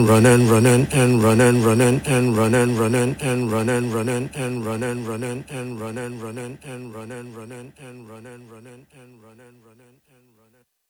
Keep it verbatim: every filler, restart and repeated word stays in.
run and run and and run and run and and run and run and and run and run and and run and run and and run and run and and run and run and and run and run and and run and run and and run and